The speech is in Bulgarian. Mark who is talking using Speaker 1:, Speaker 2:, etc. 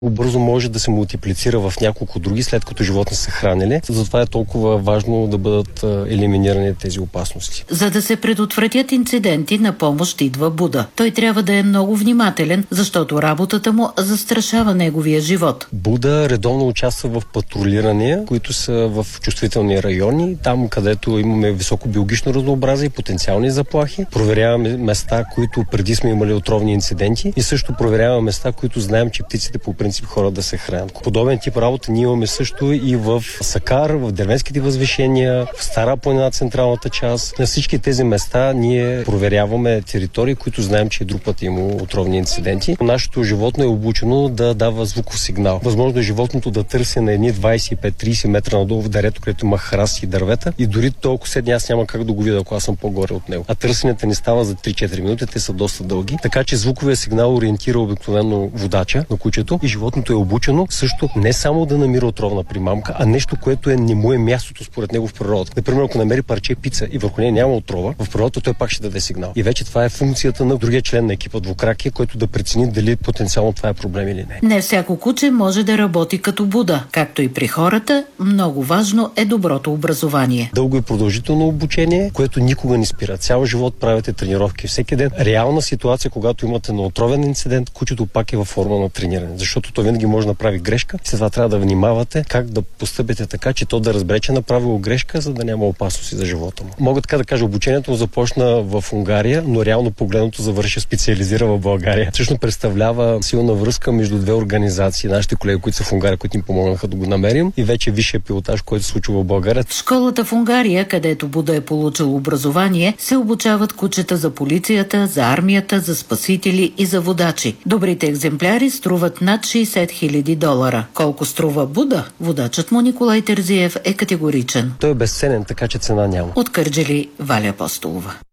Speaker 1: бързо може да се мултиплицира в няколко други, след като животни са хранили. Затова е толкова важно да бъдат елиминирани тези опасности.
Speaker 2: За да се предотвратят инциденти, на помощ идва Буда. Той трябва да е много внимателен, защото работата му застрашава неговия живот.
Speaker 1: Буда редовно участва в патрулирания, които са в чувствителни райони, там където имаме високо биологично разнообразие и потенциални заплахи. Проверяваме места, които преди сме имали отровни инциденти и също проверяваме места, които знаем, че птиците по принцип хора да се хранят. Подобен тип работа ние имаме също и в Сакар, в Дервенските възвишения, в Стара планина, централната част. На всички тези места ние проверяваме територии, които знаем, че друг път има отровни инциденти. Нашето животно е обучено да дава звуков сигнал. Възможно е животното да търси на едни 25-30 метра надолу в дерето, където има храсти и дървета и дори толкова седни аз няма как да го видя, ако аз съм по-горе от него. А търсенията ни става за 3-4 минути, те са доста дълги. Така че звуковия сигнал ориентира обикновено водача на кучето и животното е обучено също не само да намира отровна примамка, а нещо, което не му е мястото според него в природата. Например, ако намери парче пица и върху нея няма отрова, в природата той пак ще даде сигнал. И вече това е функцията на другия член на екипа двукраки, който да прецени дали потенциално това е проблем или не.
Speaker 2: Не всяко куче може да работи като Буда. Както и при хората, много важно е доброто образование.
Speaker 1: Дълго и продължително обучение, което никога не спира. Цял живот правите тренировки всеки ден. Реална ситуация, когато имате на отровен инцидент, кучето пак е във форма на трениране, защото то винаги може да направи грешка. След това трябва да внимавате как да постъпите така, че то да разбере, че е направило грешка, за да няма опасности за живота му. Мога така да кажа, обучението започна в Унгария, но реално погледното завърши специализира в България. Всъщност представлява силна връзка между две организации. Нашите колеги, които са в Унгария, които ни помогнаха да го намерим, и вече висшия пилотаж, който се случва в България.
Speaker 2: В школата в Унгария, където Буда е получил образование, се обучават кучета за полицията, за армията, за спасители и за водачи. Добрите екземпляри струват над $60,000. Колко струва Буда? Водачът му Николай Терзиев е категоричен.
Speaker 1: Той е безценен, така че цена няма.
Speaker 2: От Кърджали, Валя Апостолова.